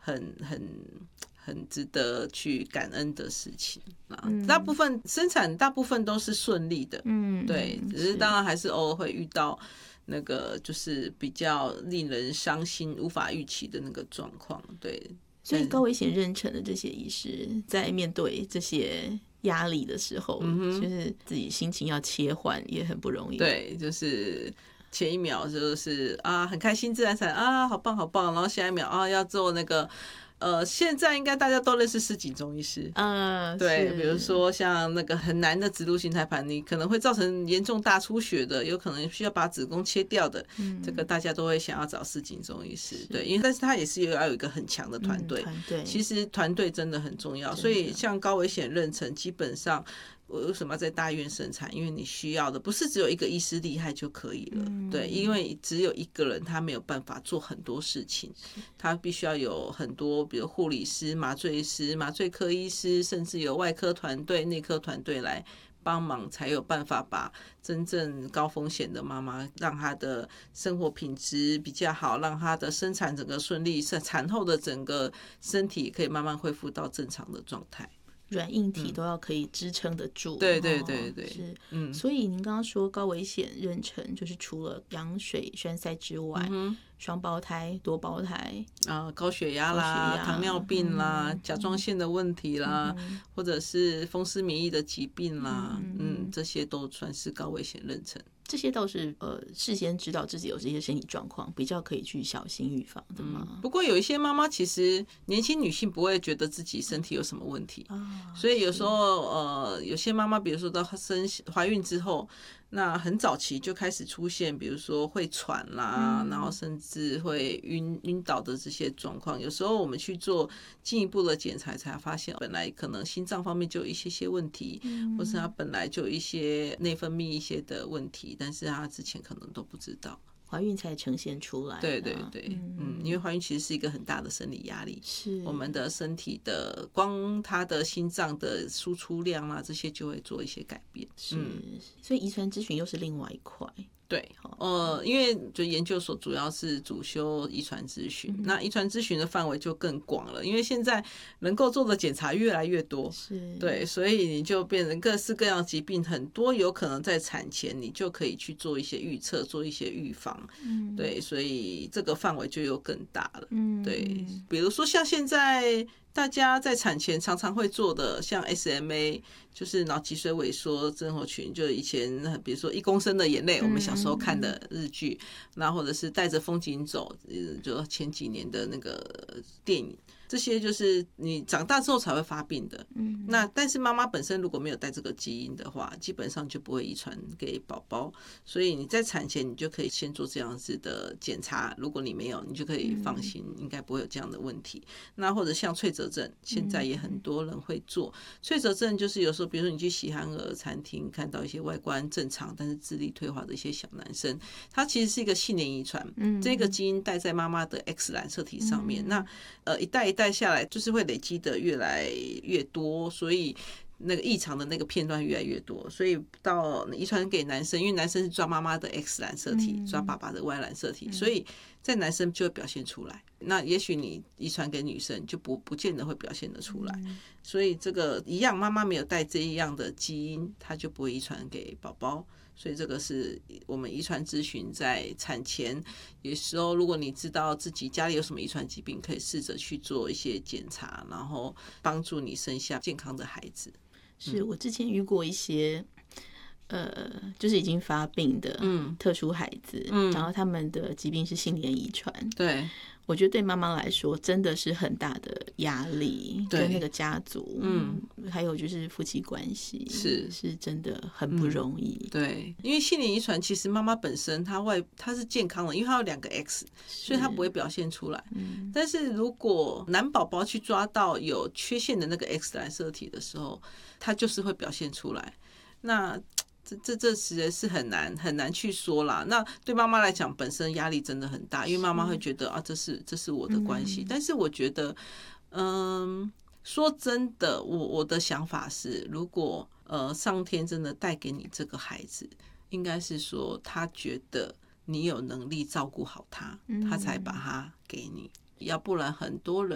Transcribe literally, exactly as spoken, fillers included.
很很很值得去感恩的事情啊。 嗯、 大部分生产大部分都是顺利的， 嗯， 对，只是当然还是偶尔会遇到那个就是比较令人伤心、无法预期的那个状况，对。 所以高危险妊娠的这些医师在面对这些压力的时候，嗯、就是自己心情要切换也很不容易。 对，就是前一秒就是啊很开心自然产啊好棒好棒，然后下一秒啊要做那个。呃，现在应该大家都认识失颈中医师， 嗯、呃， 对，比如说像那个很难的子宫型胎盘，你可能会造成严重大出血的，有可能需要把子宫切掉的，嗯、这个大家都会想要找失颈中医师，对，因为但是他也是要有一个很强的团队， 团队、嗯， 其实团队真的很重要，所以像高危险妊娠，基本上。我为什么要在大医院生产？因为你需要的不是只有一个医师厉害就可以了，嗯、对，因为只有一个人他没有办法做很多事情，他必须要有很多，比如护理师、麻醉师、麻醉科医师，甚至有外科团队、内科团队来帮忙，才有办法把真正高风险的妈妈，让她的生活品质比较好，让她的生产整个顺利，产后的整个身体可以慢慢恢复到正常的状态。 软硬体都要可以支撑得住， 嗯、对对对对， 是， 嗯， 所以您刚刚说高危险妊娠，就是除了羊水栓塞之外，嗯、双胞胎、多胞胎啊、呃，高血压啦、压糖尿病啦、嗯、甲状腺的问题啦，嗯、或者是风湿免疫的疾病啦，嗯，嗯这些都算是高危险妊娠。 这些倒是呃事先知道自己有这些身体状况，比较可以去小心预防的嘛、 嗯。不过有一些妈妈其实年轻女性不会觉得自己身体有什么问题，啊、所以有时候呃有些妈妈，比如说到生怀孕之后。那很早期就开始出现，比如说会喘啦，嗯、然后甚至会晕晕倒的这些状况。有时候我们去做进一步的检查，才发现本来可能心脏方面就有一些些问题，嗯、或是他本来就有一些内分泌一些的问题，但是他之前可能都不知道。 怀孕才呈现出来， 对对对，嗯, 嗯，因为怀孕其实是一个很大的生理压力， 是我们的身体的光它的心脏的输出量啊，这些就会做一些改变， 是，嗯、所以遗传咨询又是另外一块。 对，呃，因为就研究所主要是主修遗传咨询，嗯、那遗传咨询的范围就更广了，因为现在能够做的检查越来越多， 是， 对，所以你就变成各式各样的疾病很多，有可能在产前你就可以去做一些预测，做一些预防，嗯、对，所以这个范围就又更大了，嗯，对，比如说像现在。大家在产前常常会做的，像 S M A， 就是脑脊髓萎缩症候群，就以前比如说一公升的眼泪，我们小时候看的日剧，那或者是带着风景走，就前几年的那个电影。这些就是你长大之后才会发病的，嗯，那但是妈妈本身如果没有带这个基因的话，基本上就不会遗传给宝宝，所以你在产前你就可以先做这样子的检查，如果你没有，你就可以放心，应该不会有这样的问题。那或者像脆折症，现在也很多人会做脆折症，就是有时候比如说你去喜憨儿餐厅看到一些外观正常但是智力退化的一些小男生，他其实是一个系联遗传，嗯，这个基因带在妈妈的 X 染色体上面，嗯、那呃一代一代带下来就是会累积的越来越多，所以那个异常的那个片段越来越多，所以到遗传给男生，因为男生是抓妈妈的 X 染色体，抓爸爸的 Y 染色体，所以在男生就会表现出来。那也许你遗传给女生就不不见得会表现得出来，所以这个一样，妈妈没有带这一样的基因，它就不会遗传给宝宝。所以这个是我们遗传咨询在产前，有时候如果你知道自己家里有什么遗传疾病，可以试着去做一些检查，然后帮助你生下健康的孩子。 是我之前遇过一些呃，就是已经发病的特殊孩子，嗯，然后他们的疾病是性联遗传， 对， 我觉得对妈妈来说真的是很大的压力，跟那个家族，嗯，还有就是夫妻关系， 是是真的很不容易， 嗯。对，因为性联遗传其实妈妈本身她外她是健康的，因为她有两个 X， 所以她不会表现出来。嗯，但是如果男宝宝去抓到有缺陷的那个 X 染色体的时候，它就是会表现出来。那这这这实在是很难很难去说啦。那对妈妈来讲，本身压力真的很大，因为妈妈会觉得啊，这是这是我的关系。嗯、但是我觉得，嗯，说真的，我我的想法是，如果呃上天真的带给你这个孩子，应该是说他觉得你有能力照顾好他，他才把他给你。要不然很多人